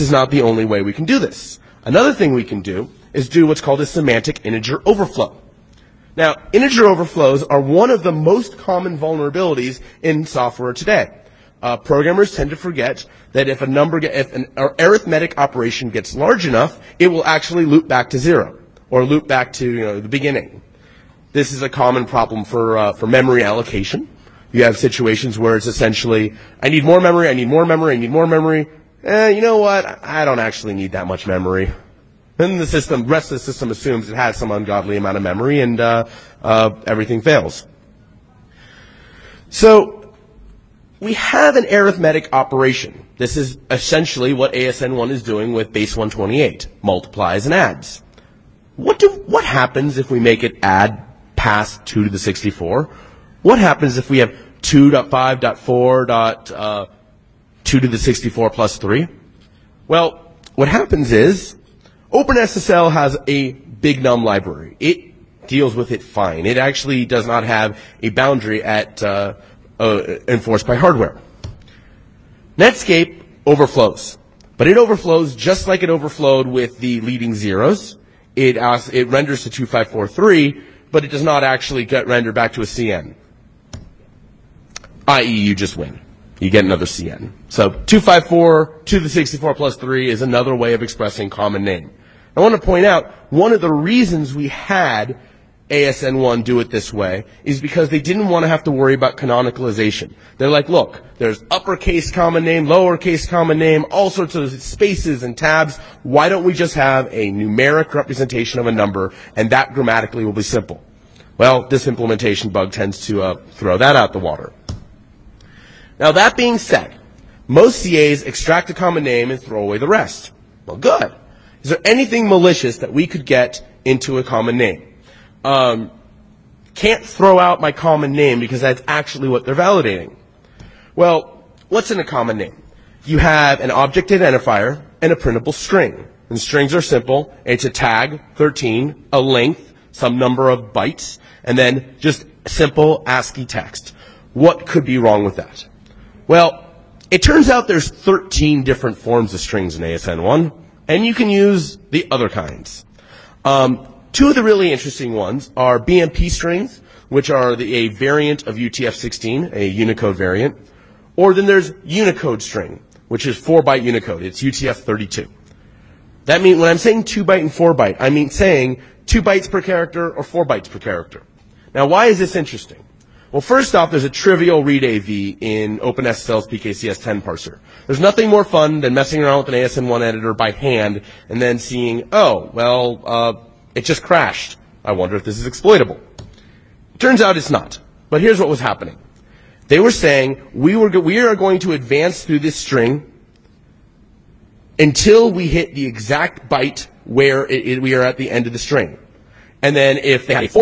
is not the only way we can do this. Another thing we can do is do what's called a semantic integer overflow. Now, integer overflows are one of the most common vulnerabilities in software today. Programmers tend to forget that if an arithmetic operation gets large enough, it will actually loop back to zero or loop back to the beginning. This is a common problem for memory allocation. You have situations where it's essentially, I need more memory, I need more memory, I need more memory. You know what? I don't actually need that much memory. Then the rest of the system assumes it has some ungodly amount of memory, and everything fails. So we have an arithmetic operation. This is essentially what ASN1 is doing with base 128, multiplies and adds. What happens if we make it add past 2 to the 64? What happens if we have 2.5.4. 2 to the 64 plus 3? Well, what happens is OpenSSL has a big num library. It deals with it fine. It actually does not have a boundary enforced by hardware. Netscape overflows, but it overflows just like it overflowed with the leading zeros. It renders to 2543, but it does not actually get rendered back to a CN, i.e. you just win. You get another CN. So 254 to the 64 plus 3 is another way of expressing common name. I want to point out one of the reasons we had ASN1 do it this way is because they didn't want to have to worry about canonicalization. They're like, look, there's uppercase common name, lowercase common name, all sorts of spaces and tabs. Why don't we just have a numeric representation of a number, and that grammatically will be simple? Well, this implementation bug tends to throw that out the water. Now, that being said, most CAs extract a common name and throw away the rest. Well, good. Is there anything malicious that we could get into a common name? Can't throw out my common name because that's actually what they're validating. Well, what's in a common name? You have an object identifier and a printable string. And strings are simple. It's a tag, 13, a length, some number of bytes, and then just simple ASCII text. What could be wrong with that? Well, it turns out there's 13 different forms of strings in ASN1, and you can use the other kinds. Two of the really interesting ones are BMP strings, which are a variant of UTF-16, a Unicode variant, or then there's Unicode string, which is 4-byte Unicode. It's UTF-32. That means when I'm saying 2-byte and 4-byte, I mean saying 2 bytes per character or 4 bytes per character. Now, why is this interesting? Well, first off, there's a trivial read AV in OpenSSL's PKCS10 parser. There's nothing more fun than messing around with an ASN1 editor by hand and then seeing, it just crashed. I wonder if this is exploitable. Turns out it's not. But here's what was happening. They were saying, we are going to advance through this string until we hit the exact byte where we are at the end of the string. And then if they had a